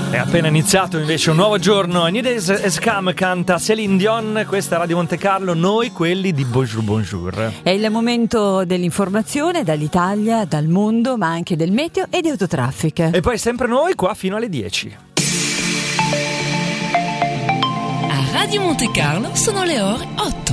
È appena iniziato invece un nuovo giorno. Need is Come canta Céline Dion. Questa è Radio Monte Carlo, noi quelli di Bonjour Bonjour. È il momento dell'informazione dall'Italia, dal mondo, ma anche del meteo e di autotraffic. E poi sempre noi qua fino alle 10. A Radio Monte Carlo sono le ore 8.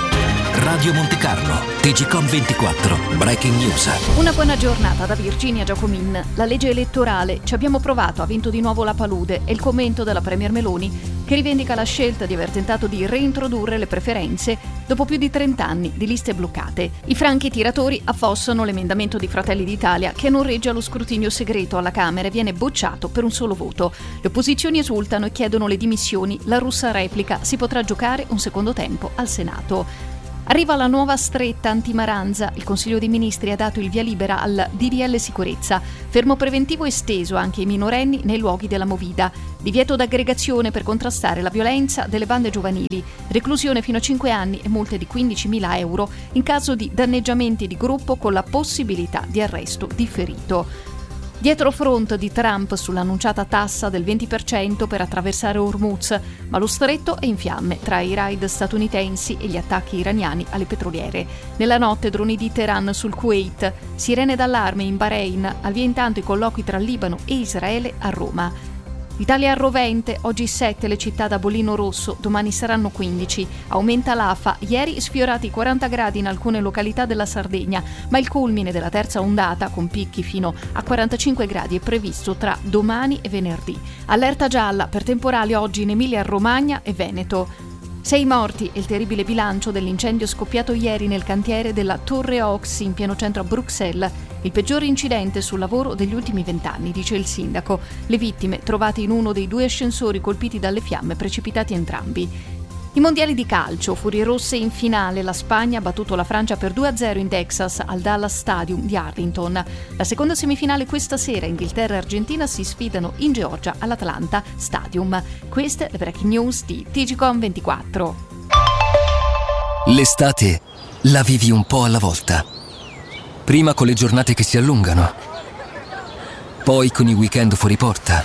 Radio Monte Carlo, TGcom 24, Breaking News. Una buona giornata da Virginia Giacomin. La legge elettorale, ci abbiamo provato, ha vinto di nuovo la palude, e il commento della Premier Meloni che rivendica la scelta di aver tentato di reintrodurre le preferenze dopo più di 30 anni di liste bloccate. I franchi tiratori affossano l'emendamento di Fratelli d'Italia che non regge allo scrutinio segreto alla Camera e viene bocciato per un solo voto. Le opposizioni esultano e chiedono le dimissioni. La russa replica: si potrà giocare un secondo tempo al Senato. Arriva la nuova stretta anti-Maranza. Il Consiglio dei Ministri ha dato il via libera al DDL Sicurezza. Fermo preventivo esteso anche ai minorenni nei luoghi della movida. Divieto d'aggregazione per contrastare la violenza delle bande giovanili. Reclusione fino a 5 anni e multe di 15.000 euro in caso di danneggiamenti di gruppo con la possibilità di arresto differito. Dietro front di Trump sull'annunciata tassa del 20% per attraversare Hormuz, ma lo stretto è in fiamme tra i raid statunitensi e gli attacchi iraniani alle petroliere. Nella notte droni di Teheran sul Kuwait, sirene d'allarme in Bahrain, al via intanto i colloqui tra Libano e Israele a Roma. L'Italia è rovente, oggi 7 le città da bollino rosso, domani saranno 15. Aumenta l'AFA, ieri sfiorati i 40 gradi in alcune località della Sardegna, ma il culmine della terza ondata, con picchi fino a 45 gradi, è previsto tra domani e venerdì. Allerta gialla per temporali oggi in Emilia-Romagna e Veneto. 6 morti e il terribile bilancio dell'incendio scoppiato ieri nel cantiere della Torre Ox in pieno centro a Bruxelles. Il peggiore incidente sul lavoro degli ultimi 20 anni, dice il sindaco. Le vittime trovate in uno dei 2 ascensori colpiti dalle fiamme, precipitati entrambi. I mondiali di calcio, furie rosse in finale, la Spagna ha battuto la Francia per 2-0 in Texas al Dallas Stadium di Arlington. La seconda semifinale questa sera, Inghilterra e Argentina si sfidano in Georgia all'Atlanta Stadium. Queste le breaking news di TGcom 24. L'estate la vivi un po' alla volta. Prima con le giornate che si allungano, poi con i weekend fuori porta,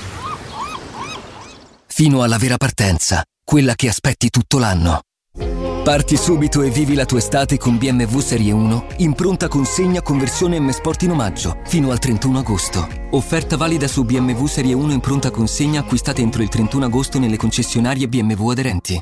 fino alla vera partenza, quella che aspetti tutto l'anno. Parti subito e vivi la tua estate con BMW Serie 1 in pronta consegna con versione M Sport in omaggio fino al 31 agosto. Offerta valida su BMW Serie 1 in pronta consegna acquistate entro il 31 agosto nelle concessionarie BMW aderenti.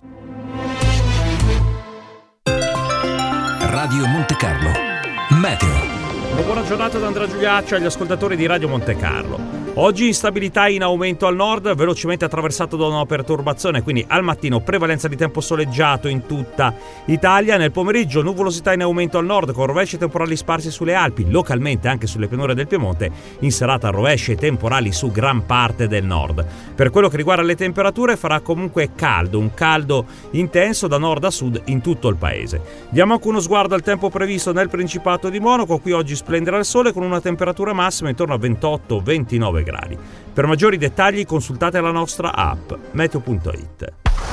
Radio Monte Carlo Meteo. Una buona giornata da Andrea Giuliaccio agli ascoltatori di Radio Monte Carlo. Oggi instabilità in aumento al nord, velocemente attraversato da una perturbazione, quindi al mattino prevalenza di tempo soleggiato in tutta Italia. Nel pomeriggio nuvolosità in aumento al nord con rovesci temporali sparsi sulle Alpi, localmente anche sulle pianure del Piemonte. In serata rovesci temporali su gran parte del nord. Per quello che riguarda le temperature farà comunque caldo, un caldo intenso da nord a sud in tutto il paese. Diamo anche uno sguardo al tempo previsto nel Principato di Monaco. Qui oggi splenderà il sole con una temperatura massima intorno a 28-29 gradi. Per maggiori dettagli consultate la nostra app meteo.it.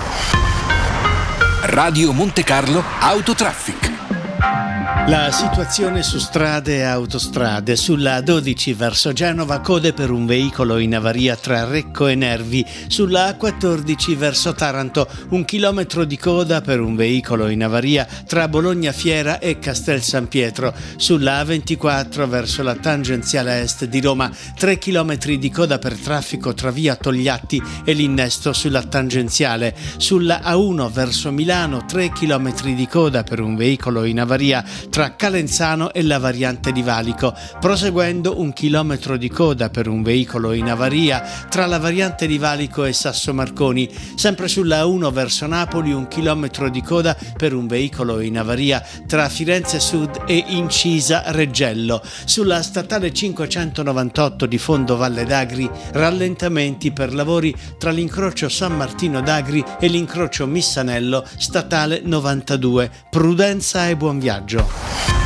Radio Monte Carlo Autotraffic. La situazione su strade e autostrade. Sulla 12 verso Genova code per un veicolo in avaria tra Recco e Nervi. Sulla A14 verso Taranto 1 chilometro di coda per un veicolo in avaria tra Bologna Fiera e Castel San Pietro. Sulla A24 verso la tangenziale est di Roma 3 chilometri di coda per traffico tra via Togliatti e l'innesto sulla tangenziale. Sulla A1 verso Milano 3 chilometri di coda per un veicolo in avaria tra Calenzano e la variante di Valico, proseguendo 1 chilometro di coda per un veicolo in avaria tra la variante di Valico e Sasso Marconi. Sempre sulla A1 verso Napoli 1 chilometro di coda per un veicolo in avaria tra Firenze Sud e Incisa Reggello. Sulla statale 598 di Fondo Valle d'Agri rallentamenti per lavori tra l'incrocio San Martino d'Agri e l'incrocio Missanello statale 92. Prudenza e buon viaggio.